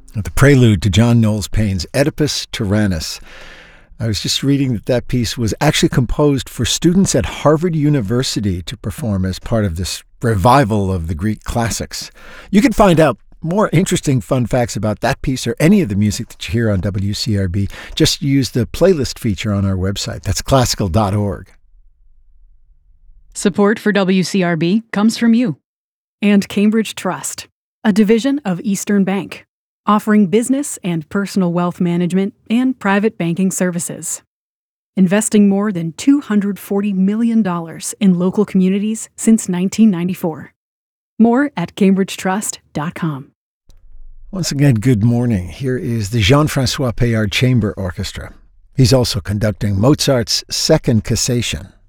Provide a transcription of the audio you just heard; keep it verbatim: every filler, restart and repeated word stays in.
The prelude to John Knowles Paine's Oedipus Tyrannus. I was just reading that that piece was actually composed for students at Harvard University to perform as part of this revival of the Greek classics. You can find out more interesting fun facts about that piece or any of the music that you hear on W C R B. Just use the playlist feature on our website. That's classical dot org. Support for W C R B comes from you and Cambridge Trust, a division of Eastern Bank, offering business and personal wealth management and private banking services. Investing more than two hundred forty million dollars in local communities since nineteen ninety-four. More at cambridge trust dot com. Once again, good morning. Here is the Jean-Francois Payard Chamber Orchestra. He's also conducting Mozart's Second Cassation.